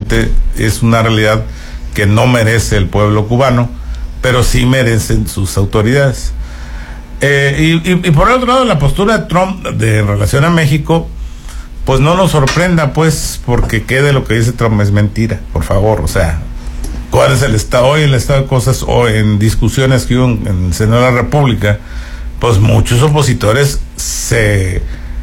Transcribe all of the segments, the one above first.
lamentablemente es una realidad que no merece el pueblo cubano, pero sí merecen sus autoridades. Y por el otro lado, la postura de Trump en relación a México, pues no nos sorprenda, pues, porque quede lo que dice Trump es mentira, por favor. O sea, ¿cuál es el estado hoy? El estado de cosas, o en discusiones que hubo en el Senado de la República, pues muchos opositores se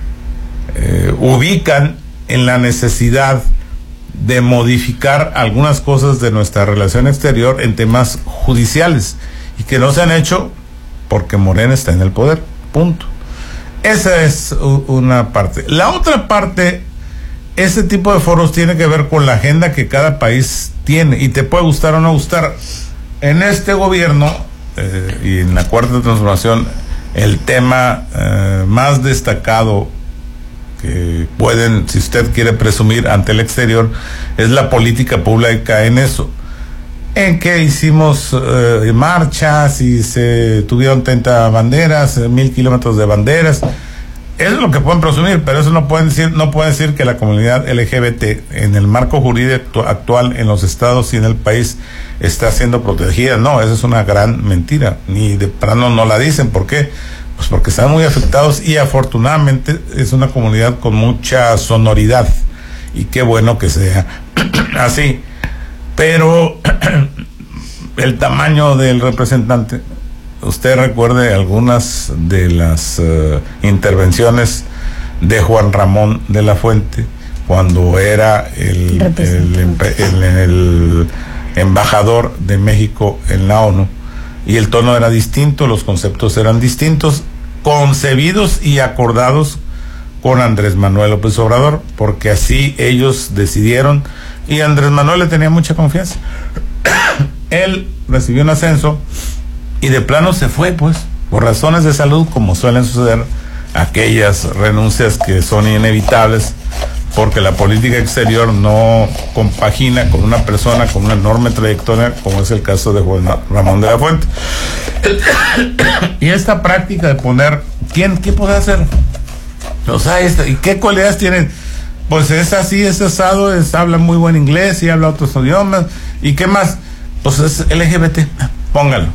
ubican en la necesidad de modificar algunas cosas de nuestra relación exterior en temas judiciales, y que no se han hecho porque Morena está en el poder, punto. Esa es una parte. La otra parte, este tipo de foros tiene que ver con la agenda que cada país tiene, y te puede gustar o no gustar. En este gobierno y en la Cuarta Transformación, el tema más destacado que pueden, si usted quiere presumir ante el exterior, es la política pública en eso, en que hicimos marchas y se tuvieron 30 banderas, 1000 kilómetros de banderas. Eso es lo que pueden presumir, pero eso no pueden decir que la comunidad LGBT en el marco jurídico actual en los estados y en el país está siendo protegida. No, esa es una gran mentira, ni de plano no la dicen. ¿Por qué? Pues porque están muy afectados, y afortunadamente es una comunidad con mucha sonoridad, y qué bueno que sea así. Pero el tamaño del representante, usted recuerde algunas de las intervenciones de Juan Ramón de la Fuente cuando era el embajador de México en la ONU, y el tono era distinto, los conceptos eran distintos, concebidos y acordados con Andrés Manuel López Obrador, porque así ellos decidieron, y Andrés Manuel le tenía mucha confianza. Él recibió un ascenso y de plano se fue, pues, por razones de salud, como suelen suceder aquellas renuncias que son inevitables, porque la política exterior no compagina con una persona con una enorme trayectoria, como es el caso de Juan Ramón de la Fuente. Y esta práctica de poner, ¿qué puede hacer? O sea, ¿y qué cualidades tienen? Pues es así, es asado, habla muy buen inglés y habla otros idiomas. ¿Y qué más? Pues es LGBT, póngalo.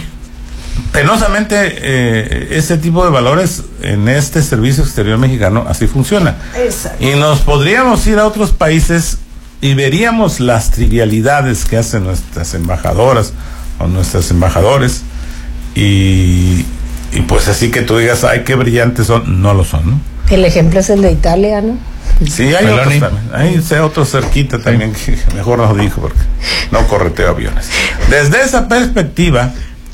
Penosamente, ese tipo de valores en este servicio exterior mexicano así funciona. Exacto. Y nos podríamos ir a otros países y veríamos las trivialidades que hacen nuestras embajadoras o nuestros embajadores, y pues así que tú digas, ay, qué brillantes son, no lo son, ¿no? El ejemplo es el de Italia, ¿no? Sí, hay otros también. Hay otro cerquita también que mejor nos dijo, porque no correteo aviones. Desde esa perspectiva,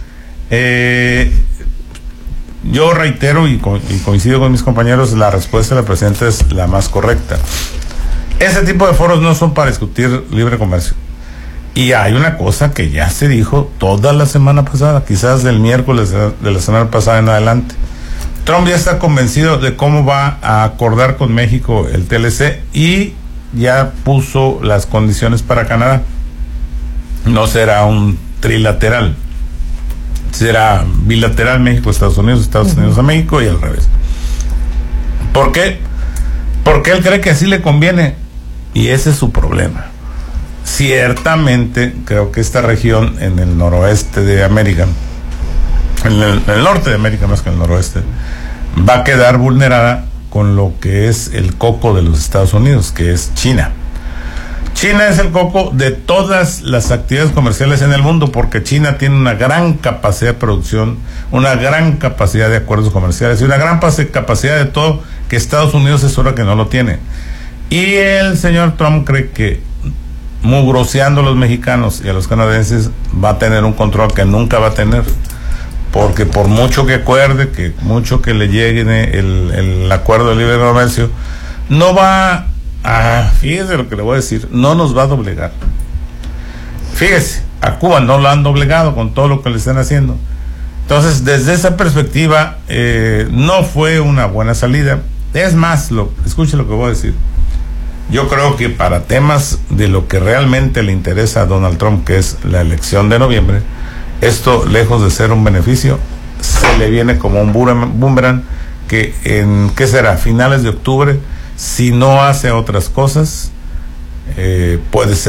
yo reitero y coincido con mis compañeros, la respuesta del presidente es la más correcta. Ese tipo de foros no son para discutir libre comercio. Y hay una cosa que ya se dijo toda la semana pasada, quizás del miércoles de la semana pasada en adelante. Trump ya está convencido de cómo va a acordar con México el TLC, y ya puso las condiciones para Canadá. No será un trilateral, será bilateral, México-Estados Unidos, Estados Unidos a México, y al revés. ¿Por qué? Porque él cree que así le conviene, y ese es su problema. Ciertamente creo que esta región en el noroeste de América, en el norte de América más que en el noroeste, va a quedar vulnerada con lo que es el coco de los Estados Unidos, que es China. China es el coco de todas las actividades comerciales en el mundo, porque China tiene una gran capacidad de producción, una gran capacidad de acuerdos comerciales y una gran capacidad de todo, que Estados Unidos es hora que no lo tiene. Y el señor Trump cree que mugroseando a los mexicanos y a los canadienses va a tener un control que nunca va a tener, porque por mucho que acuerde, que mucho que le llegue el acuerdo de libre comercio, no va a, fíjese lo que le voy a decir, no nos va a doblegar. Fíjese, a Cuba no lo han doblegado con todo lo que le están haciendo. Entonces, desde esa perspectiva, no fue una buena salida. Es más, escuche lo que voy a decir. Yo creo que para temas de lo que realmente le interesa a Donald Trump, que es la elección de noviembre, esto, lejos de ser un beneficio, se le viene como un boomerang, que en, ¿qué será?, finales de octubre, si no hace otras cosas, puede ser